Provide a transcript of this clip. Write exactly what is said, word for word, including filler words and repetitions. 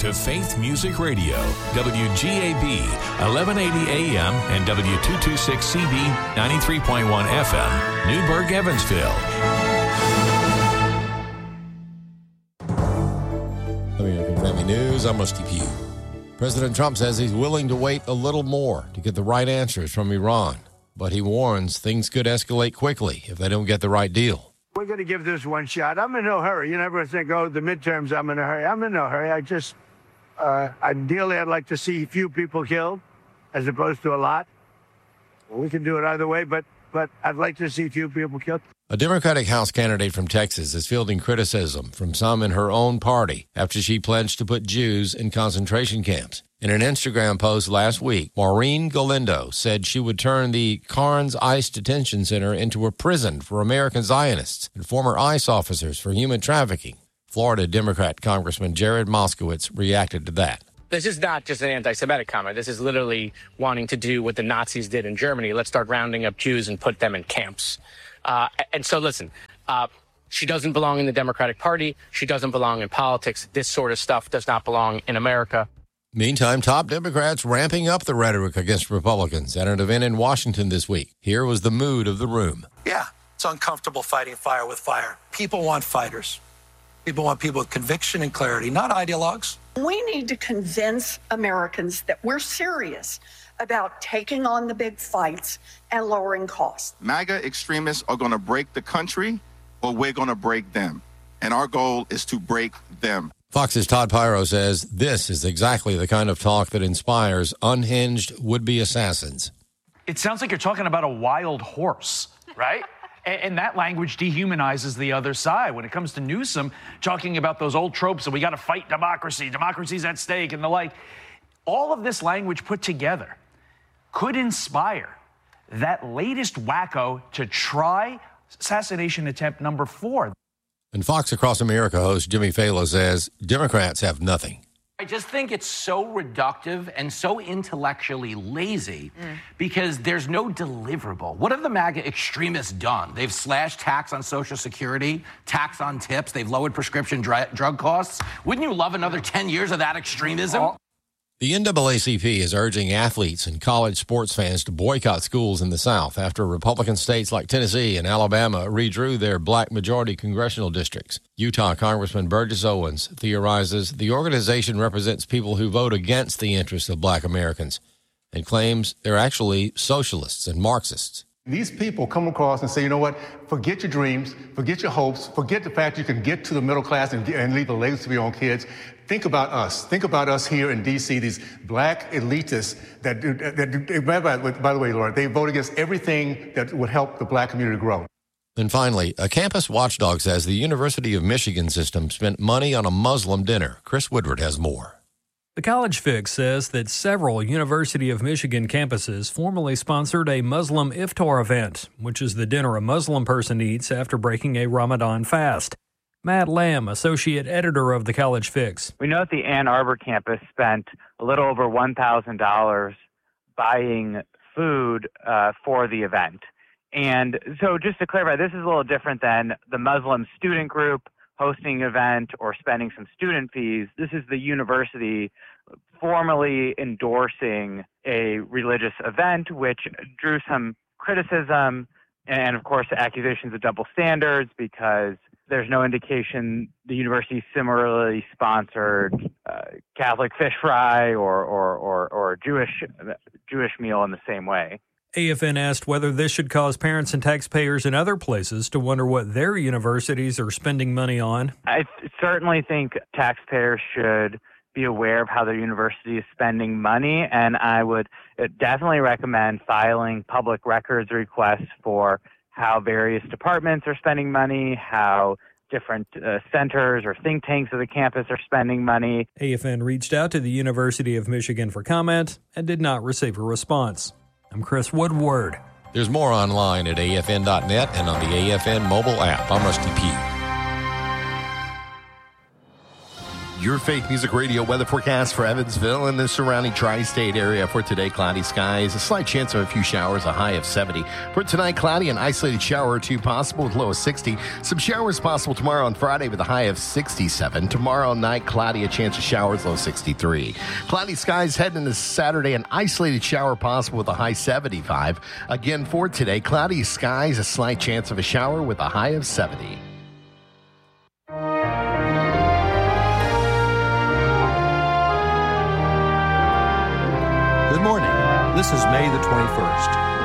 to Faith Music Radio, W G A B, eleven eighty A M and W two twenty-six C B, ninety-three point one F M, Newburgh, Evansville. American Family News, I'm Rusty Pugh. President Trump says he's willing to wait a little more to get the right answers from Iran, but he warns things could escalate quickly if they don't get the right deal. We're going to give this one shot. I'm in no hurry. You never think, oh, the midterms, I'm in a hurry. I'm in no hurry. I just, uh, ideally, I'd like to see few people killed as opposed to a lot. Well, we can do it either way, but, but I'd like to see few people killed. A Democratic House candidate from Texas is fielding criticism from some in her own party after she pledged to put Jews in concentration camps. In an Instagram post last week, Maureen Galindo said she would turn the Carnes ICE Detention Center into a prison for American Zionists and former ICE officers for human trafficking. Florida Democrat Congressman Jared Moskowitz reacted to that. This is not just an anti-Semitic comment. This is literally wanting to do what the Nazis did in Germany. Let's start rounding up Jews and put them in camps. Uh, and so, listen, uh, she doesn't belong in the Democratic Party. She doesn't belong in politics. This sort of stuff does not belong in America. Meantime, top Democrats ramping up the rhetoric against Republicans at an event in Washington this week. Here was the mood of the room. Yeah, it's uncomfortable fighting fire with fire. People want fighters. People want people with conviction and clarity, not ideologues. We need to convince Americans that we're serious about taking on the big fights and lowering costs. MAGA extremists are going to break the country, or we're going to break them. And our goal is to break them. Fox's Todd Pyro says this is exactly the kind of talk that inspires unhinged would-be assassins. It sounds like you're talking about a wild horse, right? and, and that language dehumanizes the other side. When it comes to Newsom, talking about those old tropes that we got to fight democracy, democracy's at stake and the like, all of this language put together could inspire that latest wacko to try assassination attempt number four. And Fox Across America host Jimmy Fallon says Democrats have nothing. I just think it's so reductive and so intellectually lazy mm. because there's no deliverable. What have the MAGA extremists done? They've slashed tax on Social Security, tax on tips. They've lowered prescription dr- drug costs. Wouldn't you love another ten years of that extremism? Oh. The N double A C P is urging athletes and college sports fans to boycott schools in the South after Republican states like Tennessee and Alabama redrew their black majority congressional districts. Utah Congressman Burgess Owens theorizes the organization represents people who vote against the interests of black Americans and claims they're actually socialists and Marxists. These people come across and say, you know what, forget your dreams, forget your hopes, forget the fact you can get to the middle class and, and leave a legacy for your own kids. Think about us. Think about us here in D C, these black elitists that, that, that by, by the way, Laura, they vote against everything that would help the black community grow. And finally, a campus watchdog says the University of Michigan system spent money on a Muslim dinner. Chris Woodward has more. The College Fix says that several University of Michigan campuses formally sponsored a Muslim iftar event, which is the dinner a Muslim person eats after breaking a Ramadan fast. Matt Lamb, associate editor of the College Fix. We know that the Ann Arbor campus spent a little over one thousand dollars buying food uh, for the event. And so just to clarify, this is a little different than the Muslim student group hosting an event or spending some student fees. This is the university formally endorsing a religious event, which drew some criticism and, of course, accusations of double standards because there's no indication the university similarly sponsored uh, Catholic fish fry or or or, or Jewish Jewish meal in the same way. A F N asked whether this should cause parents and taxpayers in other places to wonder what their universities are spending money on. I th- certainly think taxpayers should be aware of how their university is spending money, and I would definitely recommend filing public records requests for how various departments are spending money, how different uh, centers or think tanks of the campus are spending money. A F N reached out to the University of Michigan for comment and did not receive a response. I'm Chris Woodward. There's more online at A F N dot net and on the A F N mobile app. I'm Rusty Pugh. Your Faith Music Radio weather forecast for Evansville and the surrounding tri-state area for today. Cloudy skies, a slight chance of a few showers, a high of seventy. For tonight, cloudy, an isolated shower or two possible with low of sixty. Some showers possible tomorrow on Friday with a high of sixty-seven. Tomorrow night, cloudy, a chance of showers, low sixty-three. Cloudy skies heading into Saturday, an isolated shower possible with a high seventy-five. Again for today, cloudy skies, a slight chance of a shower with a high of seventy. Good morning. This is May the twenty-first.